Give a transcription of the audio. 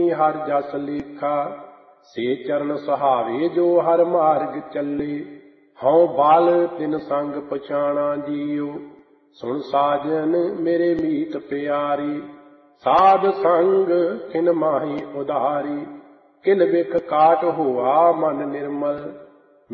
हर जस लेखा, से चरण सुहावे जो हर मार्ग चले। हऊँ बाल तिन संग पछाणा जियो, सुन साजन मेरे मीत प्यारी। साध संग किन माही उधारी, किन बिख काट हुआ मन निर्मल।